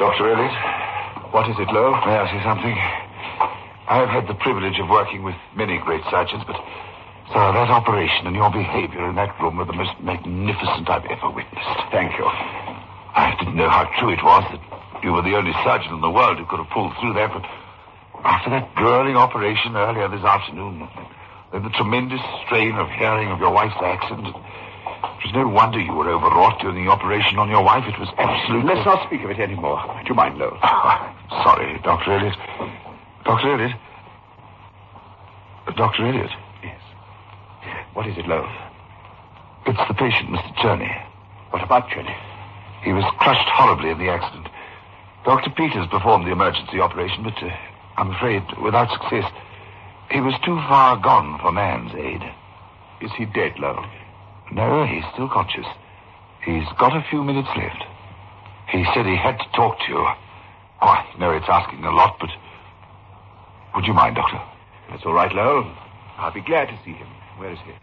Dr. Elliot. What is it, Lowe? May I say something? I've had the privilege of working with many great surgeons, but, sir, that operation and your behavior in that room were the most magnificent I've ever witnessed. Thank you. I didn't know how true it was that you were the only surgeon in the world who could have pulled through that, but after that grueling operation earlier this afternoon, then the tremendous strain of hearing of your wife's accident, it was no wonder you were overwrought during the operation on your wife. It was absolutely... Let's not speak of it anymore. Do you mind, Lowe? Oh, sorry, Dr. Elliot. Dr. Elliot? Dr. Elliot? Yes. What is it, Lowe? It's the patient, Mr. Cherney. What about Cherney? He was crushed horribly in the accident. Dr. Peters performed the emergency operation, but I'm afraid without success. He was too far gone for man's aid. Is he dead, Lowe? No, he's still conscious. He's got a few minutes left. He said he had to talk to you. Oh, I know it's asking a lot, but... Would you mind, Doctor? That's all right, Lowe. I'll be glad to see him. Where is he?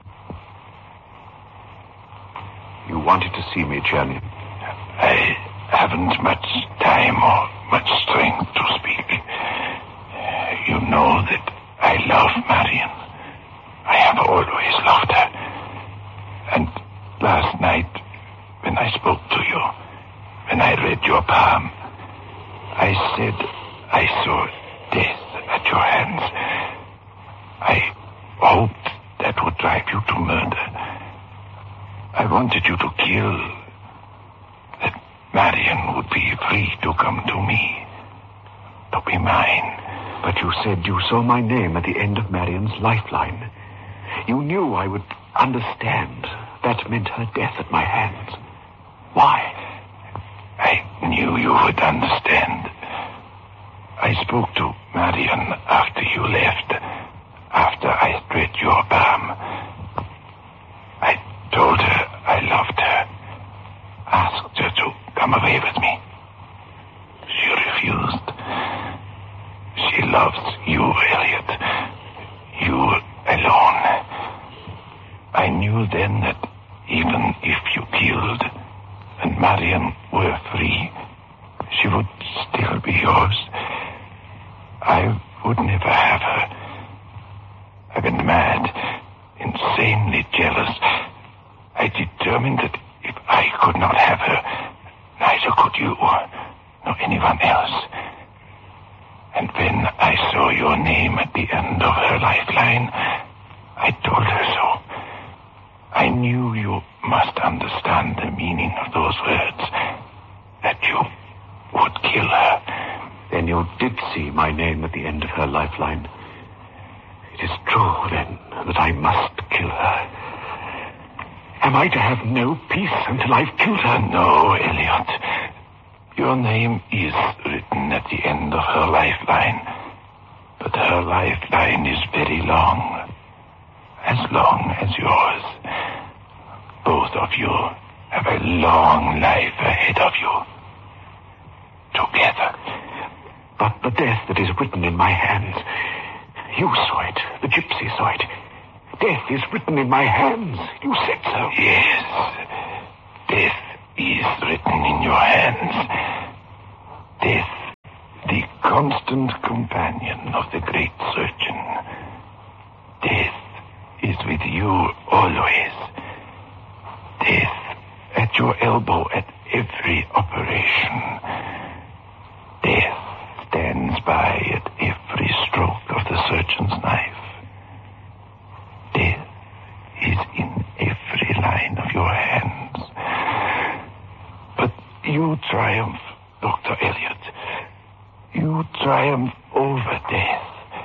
You wanted to see me, Cherney. I haven't much time or much strength to speak. You know that I love Marion. I have always loved her. And last night, when I spoke to you, when I read your palm, I said I saw death at your hands. I hoped that would drive you to murder. I wanted you to kill, that Marion would be free to come to me, to be mine. But you said you saw my name at the end of Marion's lifeline. You knew I would understand. That meant her death at my hands. Why? I knew you would understand. I spoke to Marion after you left, after I read your palm. I told her I loved her, asked her to come away with me. She refused. She loves you, Elliot. You alone. I knew then that even if you killed and Marion were free, she would still be yours. I would never have her. I've been mad, insanely jealous. I determined that if I could not have her, neither could you, nor anyone else. And when I saw your name at the end of her lifeline, I told her so. I knew you must understand the meaning of those words, that you would kill her. Then you did see my name at the end of her lifeline. It is true, then, that I must kill her. Am I to have no peace until I've killed her? No, Elliot. Your name is written at the end of her lifeline, but her lifeline is very long as yours. Both of you have a long life ahead of you. Together. But the death that is written in my hands, you saw it, the gypsy saw it. Death is written in my hands. You said so. Yes. Death is written in your hands. Death, the constant companion of the great surgeon. Death is with you always. Death at your elbow at every operation. Death stands by at every stroke of the surgeon's knife. Death is in every line of your hands. But you triumph, Dr. Elliot. You triumph over death.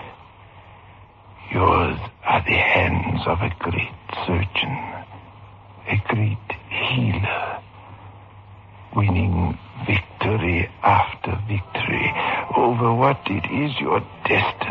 Yours are the hands of a great surgeon, a great healer, winning victory after victory over what it is your destiny